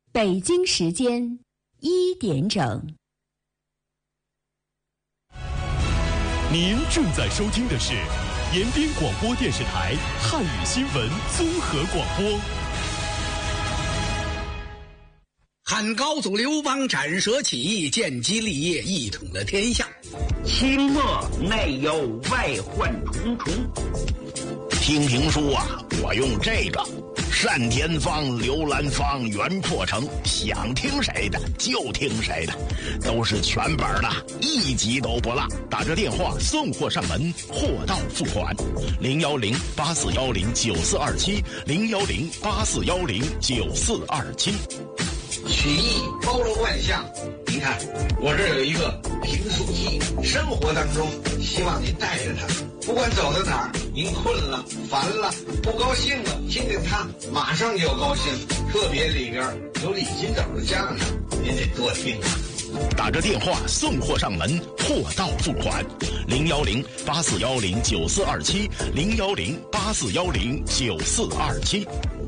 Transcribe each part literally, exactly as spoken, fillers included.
北京时间一点整。 您正在收听的是延边广播电视台汉语新闻综合广播。 汉高祖刘邦斩蛇起义，建基立业，一统了天下。 清末内忧外患重重。 听评书啊，我用这个单田芳、刘兰芳、袁阔成，想听谁的就听谁的，都是全本的，一集都不落。打着电话送货上门，货到付款。零幺零八四幺零九四二七，零幺零八四幺零九四二七。 曲艺包罗万象，您看我这有一个评书机，生活当中希望您带着它，不管走到哪儿，您困了、烦了、不高兴了，听听它，马上就高兴。特别里边有李金斗的相声，您得多听啊。 打着电话送货上门，货到付款。零幺零八四幺零九四二七，零幺零八四幺零九四二七。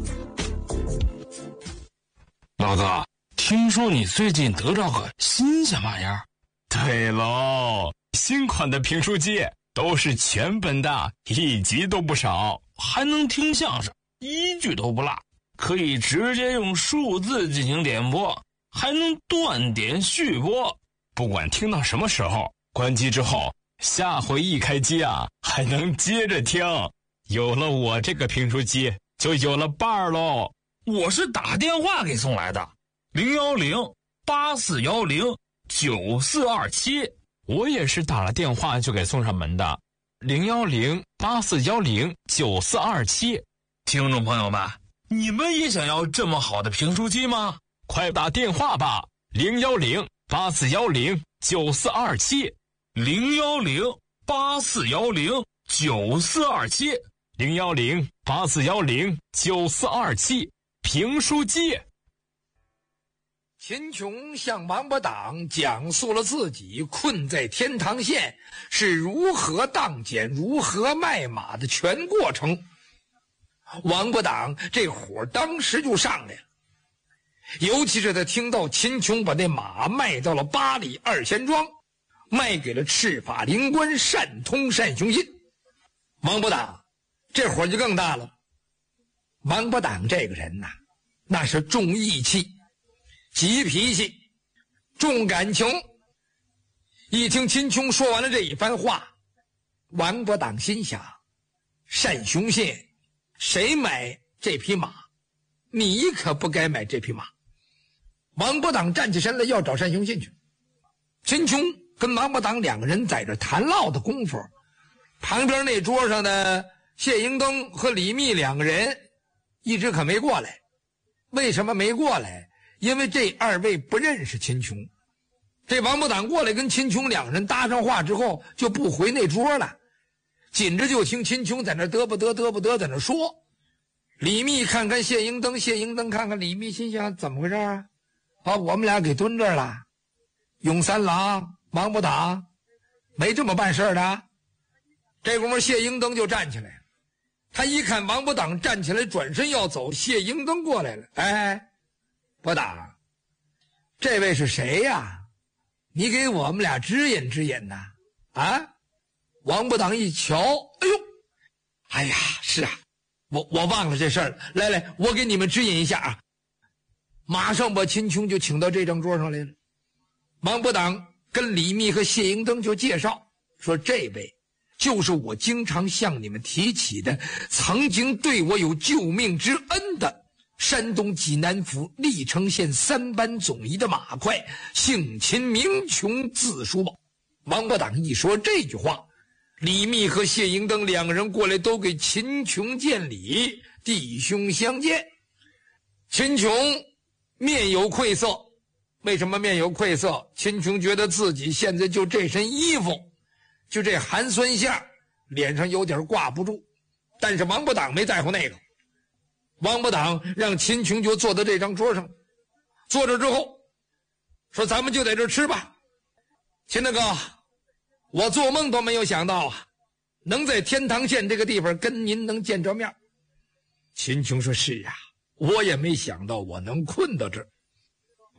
老子，听说你最近得着个新鲜玩意儿？ 对喽，新款的评书机都是全本的，一集都不少， 还能听相声，一句都不落，可以直接用数字进行点播，还能断点续播。 不管听到什么时候，关机之后，下回一开机啊，还能接着听。有了我这个评书机，就有了伴儿喽。 我是打电话给送来的，零幺零八四幺零九四二七。 我也是打了电话就给送上门的，零幺零八四幺零九四二七。 听众朋友们，你们也想要这么好的评书机吗？ 快打电话吧，零幺零八四幺零九四二七， 零幺零八四幺零九四二七， 零幺零八四幺零九四二七。评书机。 秦琼向王八党讲述了自己困在天堂县是如何当捡、如何卖马的全过程。王八党这火当时就上来了，尤其是他听到秦琼把那马卖到了八里二贤庄，卖给了赤法灵官单通单雄信。王八党这火就更大了。王八党这个人呐、啊，那是重义气、急脾气、重感情。一听秦琼说完了这一番话，王八党心想：单雄信，谁买这匹马？你可不该买这匹马。王八党站起身来要找单雄信去。秦琼跟王八党两个人在这谈唠的功夫，旁边那桌上的谢迎登和李密两个人一直可没过来。为什么没过来？因为这二位不认识秦琼。这王八党过来跟秦琼两人搭上话之后，就不回那桌了，紧着就听秦琼在那嘚不嘚嘚不嘚在那说。李密看看谢迎登，谢迎登看看李密，心想怎么回事啊？把我们俩给蹲这儿了。永三郎、王八党没这么办事的。这功夫谢迎登就站起来了。他一看王八党站起来转身要走，谢迎登过来了。哎，八党，这位是谁呀？你给我们俩指引指引呐。啊？王八党一瞧，哎呦，哎呀，是啊，我我忘了这事儿了。来来，我给你们指引一下啊。马上把秦琼就请到这张桌上来了。王八党跟李密和谢迎登就介绍说，这位就是我经常向你们提起的，曾经对我有救命之恩的山东济南府历城县三班总医的马快，姓秦名琼，字叔宝。王八党一说这句话，李密和谢迎登两个人过来都给秦琼见礼，弟兄相见。秦琼面有愧色。为什么面有愧色？秦琼觉得自己现在就这身衣服，就这寒酸相，脸上有点挂不住。但是王八党没在乎那个。王八党让秦琼就坐在这张桌上，坐着之后说，咱们就在这吃吧。秦大哥，我做梦都没有想到啊，能在天堂县这个地方跟您能见着面。秦琼说，是啊，我也没想到我能困到这儿。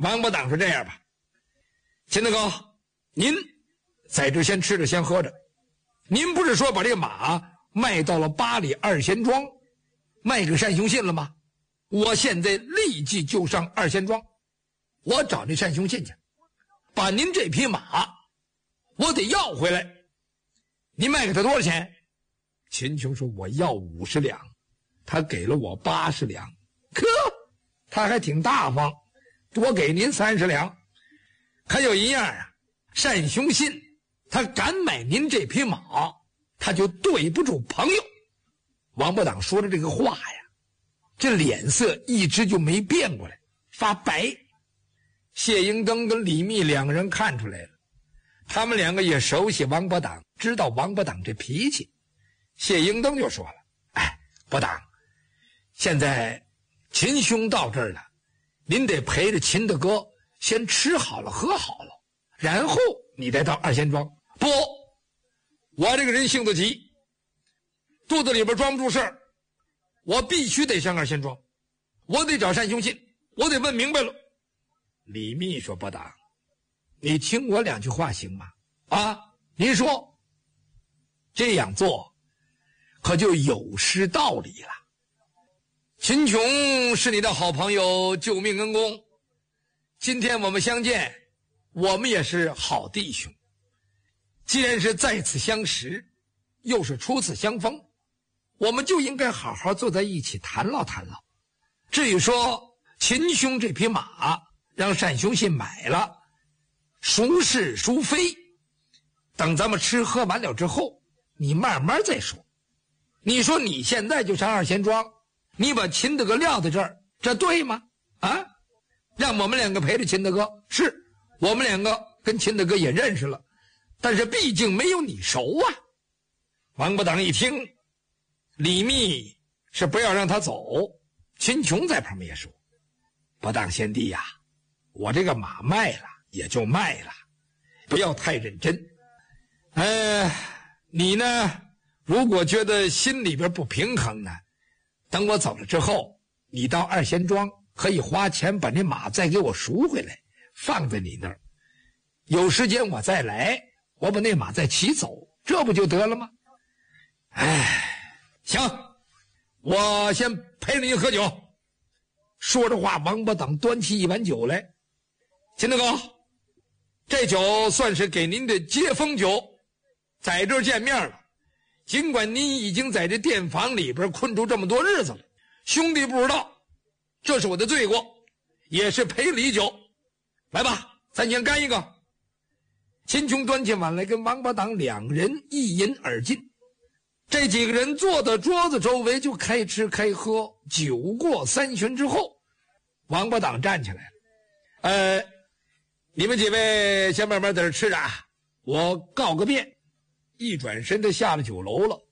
王八党说这样吧，秦大哥，您在这先吃着先喝着，您不是说把这个马卖到了八里二贤庄，卖给单雄信了吗？我现在立即就上二贤庄，我找那单雄信去，把您这匹马我得要回来。您卖给他多少钱？秦琼说我要五十两，他给了我八十两，可他还挺大方，多给您三十两。可有一样啊，单雄信他敢买您这匹马，他就对不住朋友。王八党说的这个话呀，这脸色一直就没变过来，发白。谢英登跟李密两个人看出来了，他们两个也熟悉王八党，知道王八党这脾气。谢英登就说了，哎，八党，现在秦兄到这儿了，您得陪着秦大哥先吃好了喝好了，然后你再到二贤庄。不，我这个人性子急，肚子里边装不住事儿，我必须得上二贤庄，我得找单雄信，我得问明白了。李密说，八党，你听我两句话行吗？啊，您说这样做可就有失道理了。秦琼是你的好朋友，救命恩公，今天我们相见，我们也是好弟兄，既然是再次相识，又是初次相逢，我们就应该好好坐在一起谈唠谈唠。至于说秦兄这匹马让单雄信买了，孰是孰非，等咱们吃喝完了之后，你慢慢再说。你说你现在就上二贤庄，你把秦大哥撂在这儿，这对吗？啊，让我们两个陪着秦大哥，是我们两个跟秦大哥也认识了，但是毕竟没有你熟啊。王八党一听，李密是不要让他走，秦琼在旁边也说，八党贤弟呀、啊，我这个马卖了也就卖了，不要太认真。呃，你呢，如果觉得心里边不平衡呢，等我走了之后，你到二贤庄可以花钱把那马再给我赎回来，放在你那儿。有时间我再来，我把那马再骑走，这不就得了吗？哎，行，我先陪着您喝酒。说着话，王八党端起一碗酒来，秦大哥，这酒算是给您的接风酒，在这儿见面了。尽管您已经在这店房里边困住这么多日子了，兄弟不知道，这是我的罪过，也是赔礼酒。来吧，咱先干一个。秦琼端起碗来，跟王八党两人一饮而尽。这几个人坐到桌子周围就开吃开喝。酒过三巡之后，王八党站起来了，呃，你们几位先慢慢在这吃着，我告个别。一转身，他下了酒楼了。